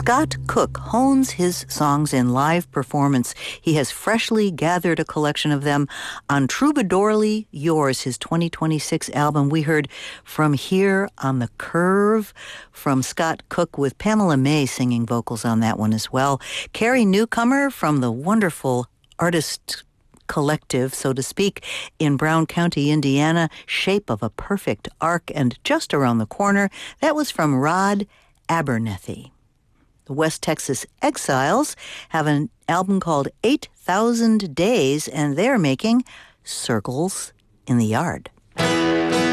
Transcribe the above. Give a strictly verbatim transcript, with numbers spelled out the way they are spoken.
Scott Cook hones his songs in live performance. He has freshly gathered a collection of them on Troubadourly Yours, his twenty twenty-six album. We heard From Here on the Curve from Scott Cook with Pamela May singing vocals on that one as well. Carrie Newcomer from the wonderful artist collective, so to speak, in Brown County, Indiana, Shape of a Perfect Arc, and just around the corner, that was from Rod Abernethy. The West Texas Exiles have an album called eight thousand Days, and they're making Circles in the Yard.